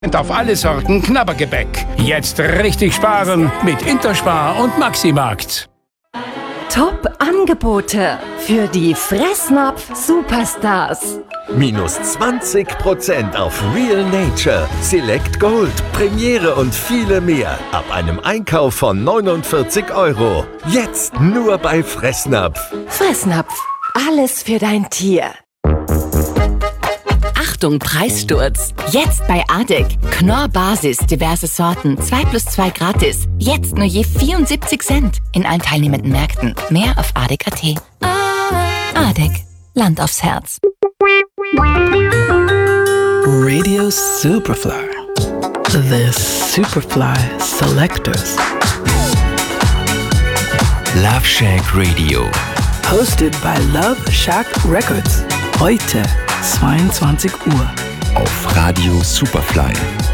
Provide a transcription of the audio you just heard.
Auf alle Sorten Knabbergebäck. Jetzt richtig sparen mit Interspar und Maximarkt. Top-Angebote für die Fressnapf Superstars. Minus 20% auf Real Nature, Select Gold, Premiere und viele mehr. Ab einem Einkauf von 49 €. Jetzt nur bei Fressnapf. Fressnapf, alles für dein Tier. Achtung, Preissturz. Jetzt bei ADEC. Knorr Basis, diverse Sorten, 2+2 gratis. Jetzt nur je 74 Cent in allen teilnehmenden Märkten. Mehr auf adec.at. ADEC. Land aufs Herz. Radio Superfly. The Superfly Selectors. Love Shack Radio. Hosted by Love Shack Records. Heute 22 Uhr. Auf Radio Superfly.